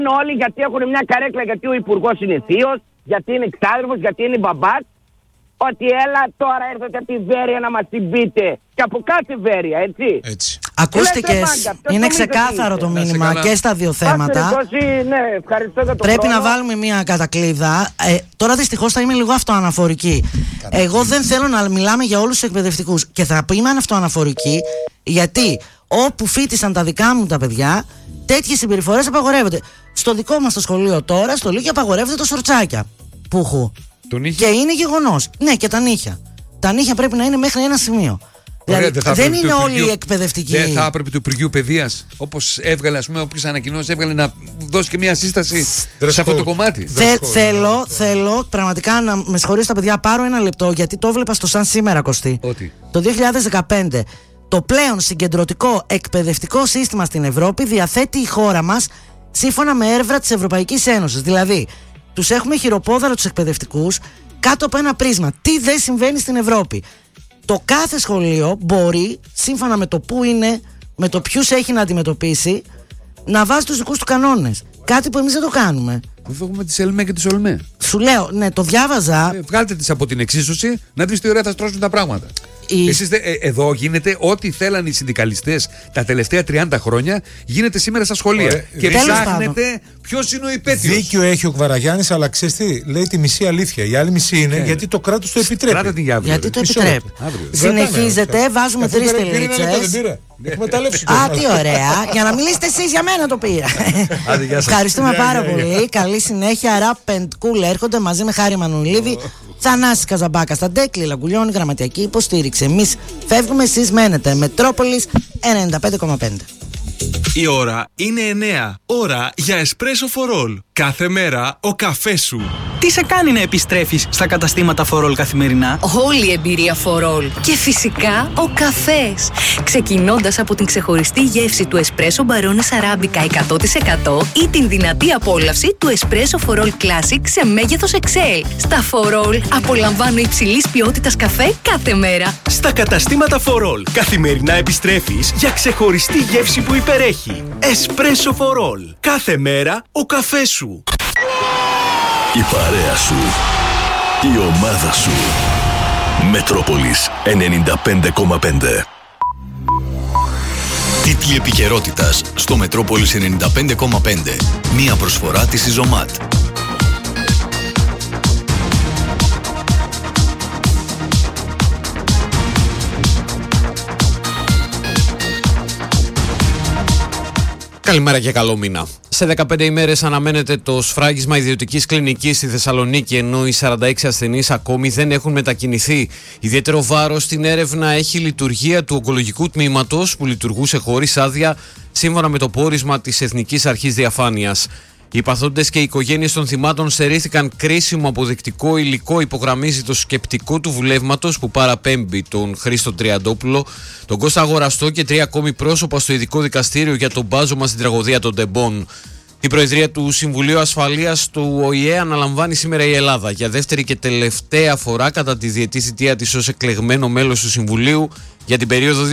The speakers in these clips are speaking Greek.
όλοι γιατί έχουν μια καρέκλα, γιατί ο υπουργός είναι θείος, γιατί είναι εξάδελφος, γιατί είναι μπαμπάς. Ότι έλα τώρα έρθετε από τη Βέρεια να μας την πείτε. Και από κάθε Βέρεια, έτσι. Ακούστηκε, είναι ξεκάθαρο το μήνυμα και στα δύο θέματα. Πρέπει να βάλουμε μια κατακλείδα. Τώρα δυστυχώς θα είμαι λίγο αυτοαναφορική. Εγώ δεν θέλω να μιλάμε για όλους τους εκπαιδευτικούς. Και θα είμαι αυτοαναφορική γιατί όπου φοιτησαν τα δικά μου τα παιδιά, τέτοιες συμπεριφορές απαγορεύονται. Στο δικό μας το σχολείο τώρα, στο Λύκειο, απαγορεύεται το σορτσάκια που έχω. Και είναι γεγονός. Ναι, και τα νύχια. Τα νύχια πρέπει να είναι μέχρι ένα σημείο. Ωραία, δηλαδή, δεν είναι όλοι οι εκπαιδευτικοί. Δεν θα έπρεπε του Υπουργείου Παιδείας, όπως έβγαλε, ας πούμε, όποιες ανακοινώσεις έβγαλε, να δώσει και μια σύσταση σε αυτό το κομμάτι. Θέλω πραγματικά να με συγχωρήσω τα παιδιά, πάρω ένα λεπτό, γιατί το έβλεπα στο σαν σήμερα, Κωστή. Ότι το 2015 το πλέον συγκεντρωτικό εκπαιδευτικό σύστημα στην Ευρώπη διαθέτει η χώρα μας σύμφωνα με έρευνα της Ευρωπαϊκής Ένωσης. Δηλαδή, τους έχουμε χειροπόδαρο τους εκπαιδευτικούς κάτω από ένα πρίσμα. Τι δεν συμβαίνει στην Ευρώπη. Το κάθε σχολείο μπορεί, σύμφωνα με το που είναι, με το ποιους έχει να αντιμετωπίσει, να βάζει τους δικούς του κανόνες. Κάτι που εμείς δεν το κάνουμε. Εδώ έχουμε τις ΕΛΜΕ και τις ΟΛΜΕ. Σου λέω, ναι, το διάβαζα. Βγάλτε τις από την εξίσωση, να δεις τι ωραία θα στρώσουν τα πράγματα. Εσείς εδώ γίνεται ό,τι θέλαν οι συνδικαλιστές τα τελευταία 30 χρόνια, γίνεται σήμερα στα σχολεία. Και ψάχνετε ποιος είναι ο υπέτειος. Δίκιο έχει ο Κβαραγιάννης, αλλά ξέρεις τι, λέει τη μισή αλήθεια. Η άλλη μισή είναι γιατί το κράτος το επιτρέπει. Γιατί το επιτρέπει. Συνεχίζεται, βάζουμε 3 τελίτσες. Α, τι ωραία. Για να μιλήσετε εσείς, για μένα το πήρα. Ευχαριστούμε πάρα πολύ. Καλή συνέχεια. Ραπ and Cool έρχονται μαζί με Χάρη Μανουλίδη, Θανάση Καζαμπάκα στα Ντέκλη, Λαγκουλιών, γραμματιακή υποστήριξη. Εμείς φεύγουμε, εσείς μένετε. Μετρόπολης 95,5. Η ώρα είναι 9. Ώρα για εσπρέσο for all. Κάθε μέρα ο καφές σου. Τι σε κάνει να επιστρέφεις στα καταστήματα for all καθημερινά? Όλη η εμπειρία for all. Και φυσικά ο καφές. Ξεκινώντας από την ξεχωριστή γεύση του εσπρέσο Barones Arabica 100% ή την δυνατή απόλαυση του εσπρέσο for all Classic σε μέγεθος XL. Στα for all απολαμβάνω υψηλής ποιότητας καφέ κάθε μέρα. Στα καταστήματα for all καθημερινά επιστρέφεις για ξεχωριστή γεύση που υπερέχει. Εσπρέσο for all. Κάθε μέρα ο καφές σου. Η παρέα σου. Η ομάδα σου. Μετρόπολης 95,5. Τίτλοι επικαιρότητας στο Μετρόπολης 95,5. Μία προσφορά της Ιζωμάτ. Καλημέρα και καλό μήνα. Σε 15 ημέρες αναμένεται το σφράγισμα ιδιωτικής κλινικής στη Θεσσαλονίκη, ενώ οι 46 ασθενείς ακόμη δεν έχουν μετακινηθεί. Ιδιαίτερο βάρος στην έρευνα έχει η λειτουργία του ογκολογικού τμήματος που λειτουργούσε χωρίς άδεια, σύμφωνα με το πόρισμα της Εθνικής Αρχής Διαφάνειας. Οι παθόντες και οι οικογένειες των θυμάτων στερήθηκαν κρίσιμο αποδεικτικό υλικό, υπογραμμίζει το σκεπτικό του βουλεύματος που παραπέμπει τον Χρήστο Τριαντόπουλο, τον Κώστα Αγοραστό και 3 ακόμη πρόσωπα στο ειδικό δικαστήριο για τον μπάζωμα στην τραγωδία των Τεμπών. Την προεδρία του Συμβουλίου Ασφαλείας του ΟΗΕ αναλαμβάνει σήμερα η Ελλάδα για δεύτερη και τελευταία φορά κατά τη διετή θητεία της ως εκλεγμένο μέλος του Συμβουλίου για την περίοδο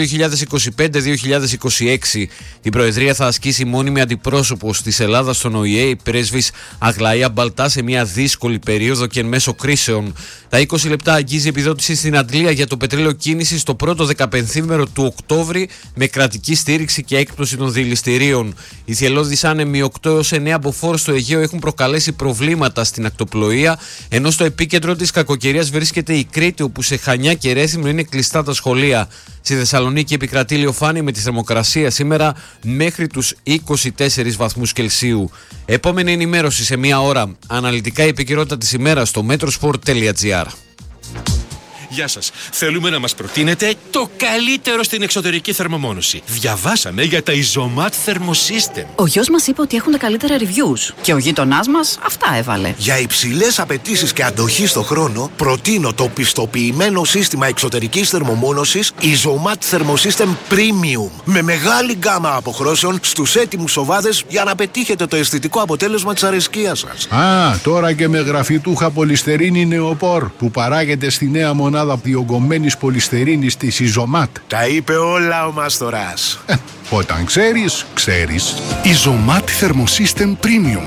2025-2026. Την προεδρία θα ασκήσει μόνιμη αντιπρόσωπος της Ελλάδας στον ΟΗΕ, η πρέσβης Αγλαία Μπαλτά, σε μια δύσκολη περίοδο και εν μέσω κρίσεων. Τα 20 λεπτά αγγίζει επιδότηση στην Αντλία για το πετρέλαιο κίνηση στο πρώτο 15μέρο του Οκτώβρη, με κρατική στήριξη και έκπτωση των δηληστηρίων. Οι θυελλώδεις άνεμοι 8 έως 9 μποφόρ στο Αιγαίο έχουν προκαλέσει προβλήματα στην ακτοπλοεία, ενώ στο επίκεντρο της κακοκαιρίας βρίσκεται η Κρήτη, όπου σε Χανιά και Ρέθυμνο είναι κλειστά τα σχολεία. Στη Θεσσαλονίκη επικρατεί ηλιοφάνεια με τη θερμοκρασία σήμερα μέχρι τους 24 βαθμούς Κελσίου. Επόμενη ενημέρωση σε μία ώρα. Αναλυτικά η επικαιρότητα της ημέρας στο metrosport.gr. Γεια σας. Θέλουμε να μας προτείνετε το καλύτερο στην εξωτερική θερμομόνωση. Διαβάσαμε για τα Ιζωμάτ Thermosystem. Ο γιος μας είπε ότι έχουν τα καλύτερα reviews. Και ο γείτονάς μας αυτά έβαλε. Για υψηλές απαιτήσεις και αντοχή στο χρόνο, προτείνω το πιστοποιημένο σύστημα εξωτερικής θερμομόνωσης Ιζωμάτ Thermosystem Premium. Με μεγάλη γκάμα αποχρώσεων στους έτοιμους σοβάδες για να πετύχετε το αισθητικό αποτέλεσμα της αρεσκίας σας. Α, τώρα και με γραφιτούχα πολυστερίνη νεοπόρ που παράγεται στη νέα μονάδα διογκωμένης πολυστερίνης της Ιζωμάτ. Τα είπε όλα ο Μάστορας. Όταν ξέρεις, ξέρεις. Ιζωμάτ Thermosystem Premium.